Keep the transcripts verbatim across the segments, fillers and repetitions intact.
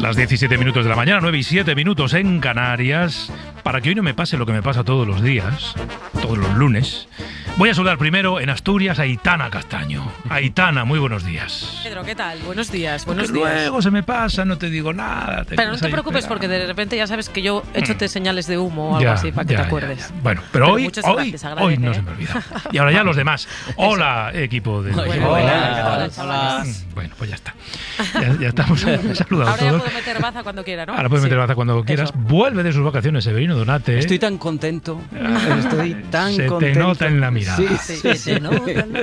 Las diecisiete minutos de la mañana, nueve y siete minutos en Canarias. Para que hoy no me pase lo que me pasa todos los días, todos los lunes, voy a saludar primero en Asturias a Aitana Castaño. Aitana, muy buenos días. Pedro, ¿qué tal? Buenos días, buenos Porque días. Luego se me pasa, no te digo nada. Te pero no te preocupes esperando. porque de repente ya sabes que yo échote señales de humo o algo Ya, así para que ya, te ya, acuerdes. ya. Bueno, pero, Pero hoy, muchas hoy, gracias, agradece, hoy no ¿eh? se me olvida. Y ahora ya los demás. Hola, equipo de... Bueno, Hola, hola, hola, chavales. Bueno, pues ya está. Ya, ya estamos saludados Ahora ya todos. puedo meter baza cuando quiera, ¿no? Ahora puedes Sí. meter baza cuando quieras. Eso. Vuelve de sus vacaciones, Severino Donate. Estoy tan contento. Estoy tan Se te contento. nota en la mirada. Sí, Sí, sí, sí, ¿no?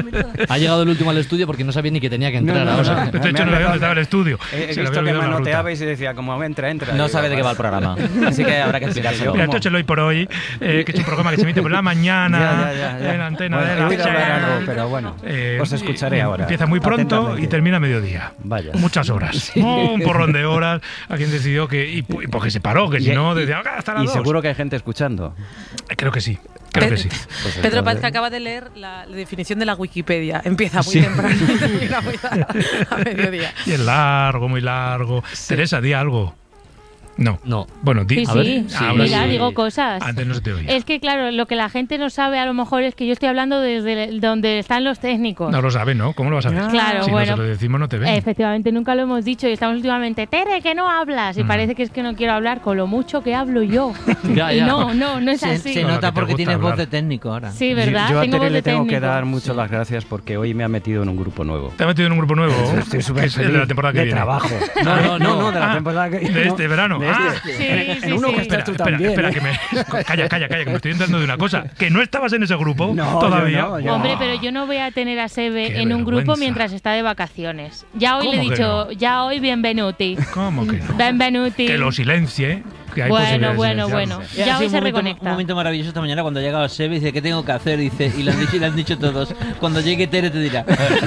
Ha llegado el último al estudio porque no sabía ni que tenía que entrar No, no, ahora. no. De hecho, no Me sabía ha dónde estaba el estudio. He, he Se le visto había que olvidado la manoteaba ruta. y se decía, como entra, entra. No Digo, sabe de qué va el vale. programa, así que habrá que explicárselo. Mira, esto es el Hoy por Hoy, eh, que es un programa que se emite por la mañana Ya, ya, ya, ya. en la antena Bueno, de he la oído hablar mañana. algo, pero bueno, Eh, os escucharé y- ahora. Empieza muy pronto atentamente. y termina a mediodía. Vaya. Muchas horas. Oh, un porrón de horas. A quien decidió que. Y, y porque se paró, que si Y- no, y- decía, "Ah, hasta las Y dos". seguro que hay gente escuchando. Creo que sí. Creo que sí. Pues Pedro entonces- parece que acaba de leer la, la definición de la Wikipedia. Empieza muy Sí. temprano y termina muy a, a mediodía. Y es largo, muy largo. Teresa, di algo. No. No. Bueno, di. Sí, a ver. sí. Ah, ahora Mira, sí. digo cosas. Antes no se te oía. Es que, claro, lo que la gente no sabe a lo mejor es que yo estoy hablando desde el- donde están los técnicos. No lo sabe, ¿no? ¿Cómo lo vas a ver? Claro, si bueno. no se lo decimos, no te ven. Efectivamente, nunca lo hemos dicho y estamos últimamente, Tere, que no hablas. Y Mm. parece que es que no quiero hablar con lo mucho que hablo yo. Ya, Y ya. no, no, no es Se, así. se Con lo que nota te porque gusta tienes hablar. voz de técnico ahora. Sí, ¿verdad? Yo a Tengo Tere voz le de tengo que técnico. dar muchas las gracias porque hoy me ha metido en un grupo nuevo. ¿Te has metido en un grupo nuevo? Estoy súper Que es el de la temporada que de viene. trabajo. No, no, no. de la Ah, temporada que de este verano. De Ah, este. Sí, En sí, uno sí. que Espera, estás tú espera, también. espera, ¿eh? que me... Calla, calla, calla, que me estoy enterando de una cosa. Que no estabas en ese grupo No, todavía. yo no, yo Hombre, no. pero yo no voy a tener a Sebe Qué en un grupo vergüenza. mientras está de vacaciones. Ya hoy le he ¿Cómo que dicho, no? ya hoy bienvenuti. ¿Cómo que no? Bienvenuti. Que lo silencie. Que hay Bueno, posibilidades de bueno, silenciarlo. bueno. Y ha Ya sido hoy un se momento, reconecta. un momento maravilloso esta mañana cuando ha llegado Sebe y dice, ¿qué tengo que hacer? Dice, y le han dicho, y le han diño todos. Cuando llegue Tere te dirá.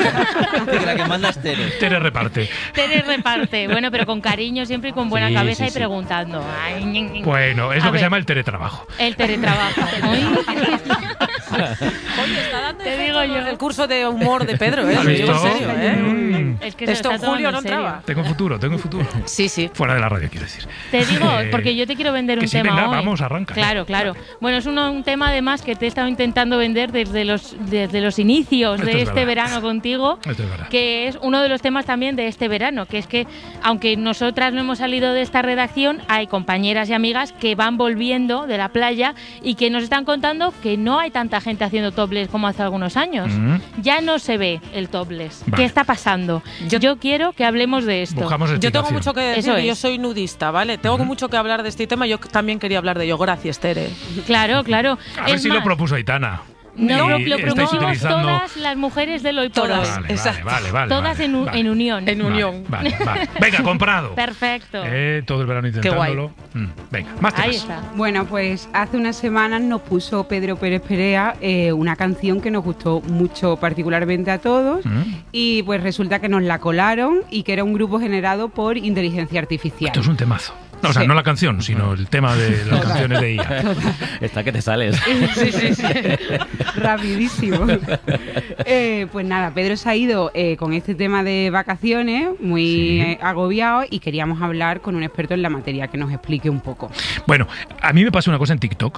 Dice que la que manda es Tere. Tere reparte. Tere reparte. Bueno, pero con cariño siempre y con buena Sí, cabeza sí, y sí. preguntando. Ay, ñi, ñi. Bueno, es A lo que se ver. llama el teletrabajo. El teletrabajo. Ay. Oye, está dando Te efecto digo yo. el curso de humor de Pedro, ¿eh? ¿Has Lo digo visto? en serio, ¿eh? Mm. Es que se Esto lo en está julio tomando no en serio. entraba. Tengo futuro, tengo futuro. Sí, sí. Fuera de la radio, quiero decir. Te digo, Eh, porque yo te quiero vender que un sí, tema venga, hoy. vamos, arranca. Claro, claro. Bueno, es uno- un tema además que te he estado intentando vender desde los, desde los inicios Esto de es este verdad. verano contigo, Esto es verdad. que es uno de los temas también de este verano, que es que aunque nosotras no hemos salido de esta redacción, hay compañeras y amigas que van volviendo de la playa y que nos están contando que no hay tanta gente haciendo topless como hace algunos años. Mm. Ya no se ve el topless. Vale. ¿Qué está pasando? Yo, Yo- quiero que hablemos de esto. Buscamos Yo tengo explicación. mucho que decir, Eso que yo es. soy nudista, ¿vale? Tengo mucho que hablar de este tema. Yo también quería hablar de ello. Gracias, Tere. Claro, claro. A ver Es si lo más, propuso Aitana. No, lo, Y lo estáis propusimos utilizando- todas las mujeres del hoy por Todas. hoy. Vale, Exacto. vale, vale, vale. Todas vale, en, u- vale. en unión. En Vale, unión. Vale, vale. Venga, comprado. Perfecto. Eh, todo el verano intentándolo. Mm, Venga, más Ahí temas. está. Bueno, pues hace unas semanas nos puso Pedro Pérez Perea eh, una canción que nos gustó mucho particularmente a todos Mm. y pues resulta que nos la colaron y que era un grupo generado por inteligencia artificial. Esto es un temazo. No, o sea, Sí. no la canción, sino el tema de las Total. canciones de I A. Está que te sales. Sí, sí, sí. Rapidísimo. Eh, pues nada, Pedro se ha ido eh, con este tema de vacaciones, muy Sí. eh, agobiado, y queríamos hablar con un experto en la materia que nos explique un poco. Bueno, a mí me pasa una cosa en TikTok.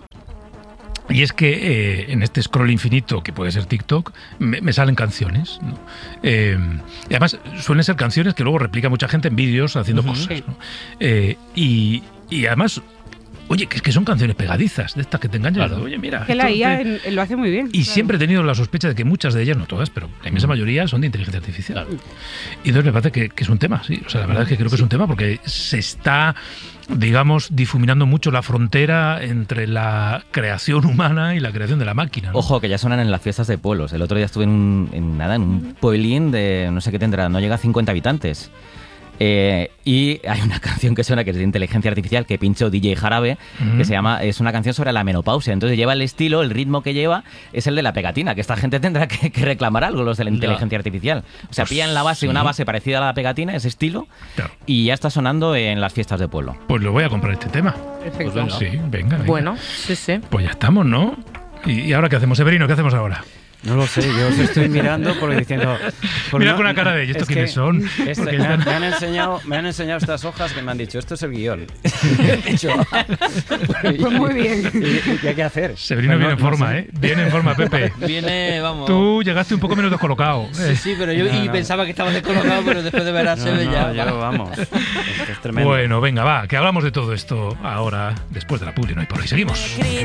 Y es que eh, en este scroll infinito, que puede ser TikTok, me, me salen canciones, ¿no? Eh, y además suelen ser canciones que luego replica mucha gente en vídeos haciendo Ujú. cosas, ¿no? Eh, y, y además, oye, que es que son canciones pegadizas, de estas que te engañan. Claro. Oye, mira. Que la esto I A te- en- lo hace muy bien. Y claro. siempre he tenido la sospecha de que muchas de ellas, no todas, pero la inmensa mayoría son de inteligencia artificial. Y entonces me parece que, que es un tema, sí. O sea, la verdad es que creo que es un tema porque se está, digamos, difuminando mucho la frontera entre la creación humana y la creación de la máquina, ¿no? Ojo, que ya suenan en las fiestas de pueblos. El otro día estuve en, un, en nada, en un pueblín de no sé qué tendrá, no llega a cincuenta habitantes. Eh, y hay una canción que suena que es de inteligencia artificial que pinchó D J Jarabe, Ujú. que se llama, es una canción sobre la menopausia. Entonces lleva el estilo, el ritmo que lleva es el de la pegatina, que esta gente tendrá que, que reclamar algo, los de la Ya. inteligencia artificial. O sea, Pues pillan la base, sí. una base parecida a la pegatina, ese estilo, Claro. y ya está sonando en las fiestas de pueblo. Pues lo voy a comprar este tema. Perfecto. Pues venga. Sí, venga, venga. Bueno, sí, sí. Pues ya estamos, ¿no? ¿Y, y ahora qué hacemos, Severino? ¿Qué hacemos ahora? No lo sé, yo os estoy mirando porque diciendo... por Mira no- con la cara de ellos, ¿estos es quiénes que son? este- Porque me, están- me han enseñado, me han enseñado estas hojas que me han dicho, esto es el guión. He dicho, ah, Pues muy bien. ¿Y, y qué hay que hacer? Severino Pues no- viene en no forma, sé. ¿eh? Viene en forma, Pepe. Viene, vamos. Tú llegaste un poco menos descolocado. Sí, eh. sí, pero yo No, y no. pensaba que estaba descolocado, pero después de ver a No, Sebe no, ya. yo, vamos, esto es tremendo. Bueno, venga, va, que hablamos de todo esto ahora, después de la publi, no hay por ahí. Seguimos.